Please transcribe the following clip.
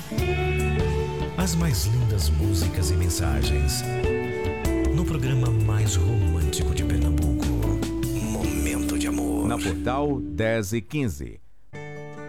As mais lindas músicas e mensagens no programa mais romântico de Pernambuco, Momento de Amor. Na Portal 10 e 15.